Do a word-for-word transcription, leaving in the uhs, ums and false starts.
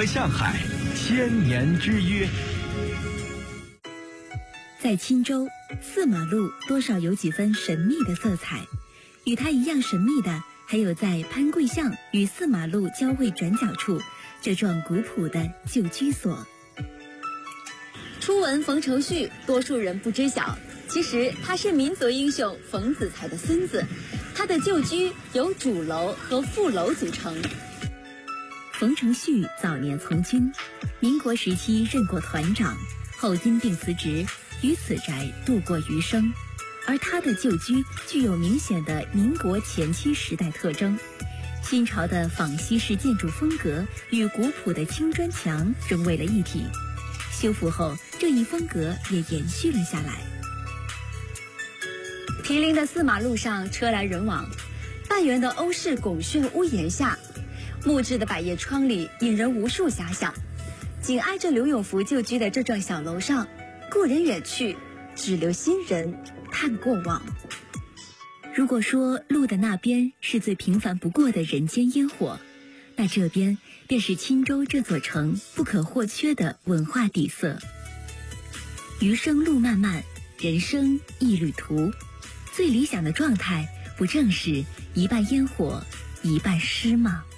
上海，千年之约。 在钦州，四马路多少有几分神秘的色彩。与它一样神秘的，还有在潘桂巷与四马路交汇转角处这幢古朴的旧居所。 初闻冯承旭，多数人不知晓，其实他是民族英雄冯子材的孙子。他的旧居由主楼和副楼组成。 冯承旭早年从军，民国时期任过团长，后因病辞职，于此宅度过余生。而他的旧居具有明显的民国前期时代特征，新潮的仿西式建筑风格与古朴的青砖墙融为了一体。修复后，这一风格也延续了下来。 毗邻的四马路上车来人往，半圆的欧式拱券屋檐下，木质的百叶窗里引人无数遐想。紧挨着刘永福旧居的这幢小楼上，故人远去，只留新人叹过往。 如果说路的那边是最平凡不过的人间烟火，那这边便是钦州这座城不可或缺的文化底色。余生路漫漫，人生一旅途，最理想的状态，不正是一半烟火，一半诗吗？